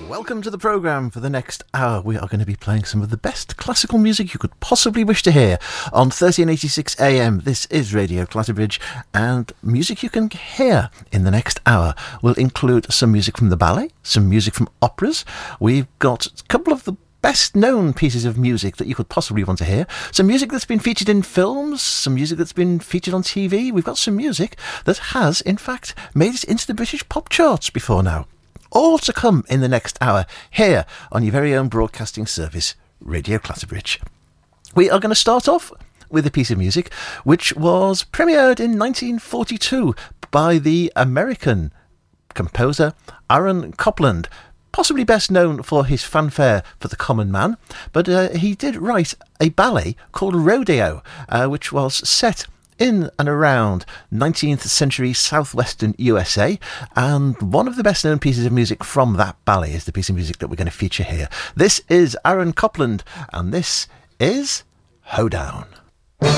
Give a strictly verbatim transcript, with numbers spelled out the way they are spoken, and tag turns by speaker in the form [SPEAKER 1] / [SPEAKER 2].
[SPEAKER 1] Welcome to the programme. For the next hour, we are going to be playing some of the best classical music you could possibly wish to hear on thirteen eighty-six A M. This is Radio Clatterbridge, and music you can hear in the next hour will include some music from the ballet, some music from operas. We've got a couple of the best known pieces of music that you could possibly want to hear. Some music that's been featured in films, some music that's been featured on T V. We've got some music that has, in fact, made it into the British pop charts before now. All to come in the next hour here on your very own broadcasting service, Radio Clatterbridge. We are going to start off with a piece of music which was premiered in nineteen forty-two by the American composer Aaron Copland, possibly best known for his fanfare for The Common Man, but uh, he did write a ballet called Rodeo, uh, which was set in and around nineteenth century southwestern U S A, and one of the best known pieces of music from that ballet is the piece of music that we're going to feature here. This is Aaron Copland, and this is Hoedown.